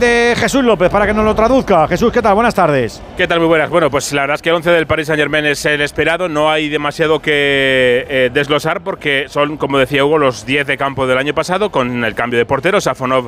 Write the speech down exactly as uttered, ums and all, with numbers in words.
de Jesús López para que nos lo traduzca. Jesús, ¿qué tal? Buenas tardes. ¿Qué tal? Muy buenas. Bueno, pues la verdad es que el once del Paris Saint-Germain es el esperado. No hay demasiado que eh, desglosar porque son, como decía Hugo, los diez de campo del año pasado con el cambio de portero. Safonov